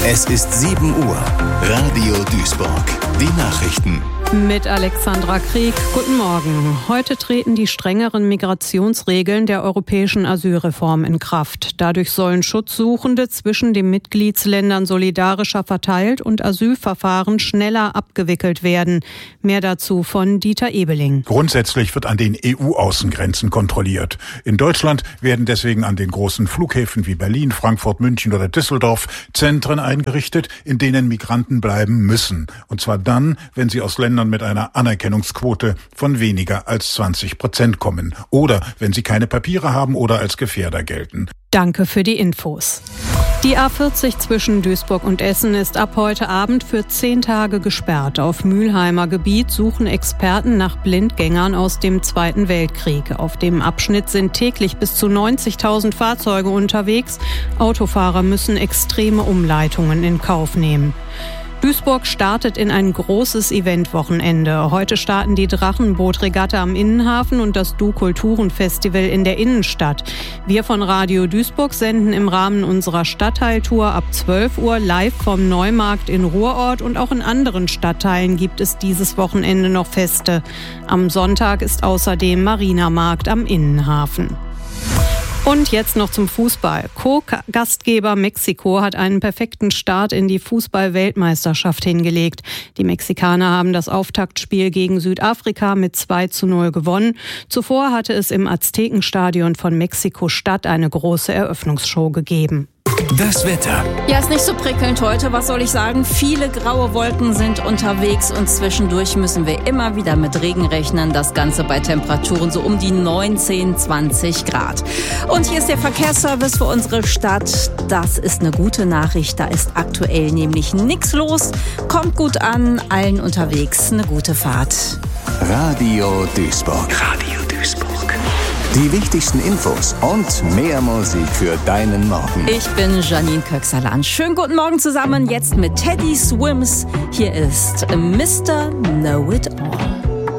Es ist 7 Uhr. Radio Duisburg. Die Nachrichten. Mit Alexandra Krieg. Guten Morgen. Heute treten die strengeren Migrationsregeln der europäischen Asylreform in Kraft. Dadurch sollen Schutzsuchende zwischen den Mitgliedsländern solidarischer verteilt und Asylverfahren schneller abgewickelt werden. Mehr dazu von Dieter Ebeling. Grundsätzlich wird an den EU-Außengrenzen kontrolliert. In Deutschland werden deswegen an den großen Flughäfen wie Berlin, Frankfurt, München oder Düsseldorf Zentren eingerichtet, in denen Migranten bleiben müssen. Und zwar dann, wenn sie aus Ländern mit einer Anerkennungsquote von weniger als 20% kommen oder wenn sie keine Papiere haben oder als Gefährder gelten. Danke für die Infos. Die A40 zwischen Duisburg und Essen ist ab heute Abend für 10 Tage gesperrt. Auf Mülheimer Gebiet suchen Experten nach Blindgängern aus dem Zweiten Weltkrieg. Auf dem Abschnitt sind täglich bis zu 90.000 Fahrzeuge unterwegs. Autofahrer müssen extreme Umleitungen in Kauf nehmen. Duisburg startet in ein großes Eventwochenende. Heute starten die Drachenbootregatta am Innenhafen und das Du-Kulturen-Festival in der Innenstadt. Wir von Radio Duisburg senden im Rahmen unserer Stadtteiltour ab 12 Uhr live vom Neumarkt in Ruhrort und auch in anderen Stadtteilen gibt es dieses Wochenende noch Feste. Am Sonntag ist außerdem Mariamarkt am Innenhafen. Und jetzt noch zum Fußball. Co-Gastgeber Mexiko hat einen perfekten Start in die Fußball-Weltmeisterschaft hingelegt. Die Mexikaner haben das Auftaktspiel gegen Südafrika mit 2:0 gewonnen. Zuvor hatte es im Aztekenstadion von Mexiko-Stadt eine große Eröffnungsshow gegeben. Das Wetter. Ja, ist nicht so prickelnd heute, was soll ich sagen? Viele graue Wolken sind unterwegs und zwischendurch müssen wir immer wieder mit Regen rechnen. Das Ganze bei Temperaturen so um die 19, 20 Grad. Und hier ist der Verkehrsservice für unsere Stadt. Das ist eine gute Nachricht. Da ist aktuell nämlich nichts los. Kommt gut an, allen unterwegs eine gute Fahrt. Radio Duisburg. Radio Duisburg. Die wichtigsten Infos und mehr Musik für deinen Morgen. Ich bin Janine Köxerlan. Schönen guten Morgen zusammen. Jetzt mit Teddy Swims. Hier ist Mr. Know It All.